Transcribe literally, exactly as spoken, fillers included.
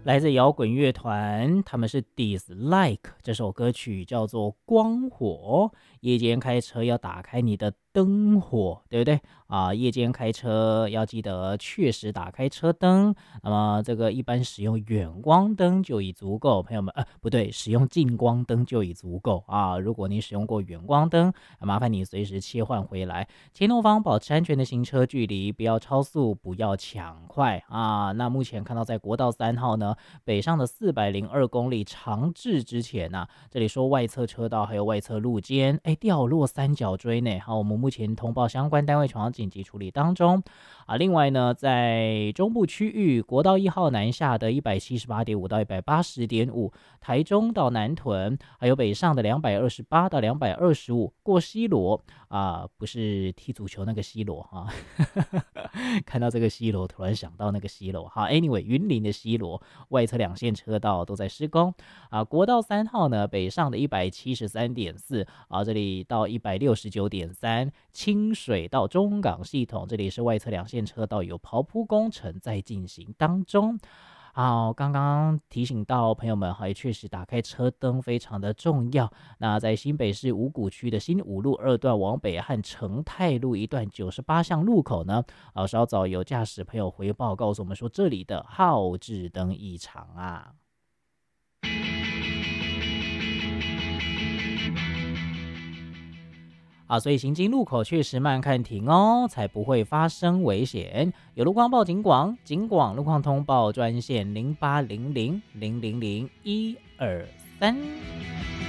来自摇滚乐团，他们是 Dislike， 这首歌曲叫做《光火》。夜间开车要打开你的灯火，对不对啊？夜间开车要记得确实打开车灯。那么这个一般使用远光灯就已足够，朋友们，呃，不对，使用近光灯就已足够啊。如果你使用过远光灯，麻烦你随时切换回来。前后方保持安全的行车距离，不要超速，不要抢快啊。那目前看到在国道三号呢，北上的四百零二公里长至之前呢、啊，这里说外侧车道还有外侧路肩，哎，掉落三角锥呢。好，我们目前通报相关单位，传紧急处理当中啊。另外呢，在中部区域国道一号南下的一百七十八点五到一百八十点五，台中到南屯，还有北上的两百二十八到两百二十五，过西螺啊，不是踢足球那个西螺哈、啊。看到这个西螺，突然想到那个西螺哈。Anyway， 云林的西螺外侧两线车道都在施工啊。国道三号呢，北上的一百七十三点四啊，这里到一百六十九点三，清水到中港系统，这里是外侧两线车道有刨铺工程在进行当中。好，刚刚提醒到朋友们，也确实打开车灯非常的重要。那在新北市五股区的新五路二段往北和成泰路一段九十八巷路口呢，啊，稍早有驾驶朋友回报告诉我们说，这里的号志灯异常啊。啊，所以行经路口确实慢看停哦，才不会发生危险。有路况报警广，警广路况通报专线零八零零零零零一二三。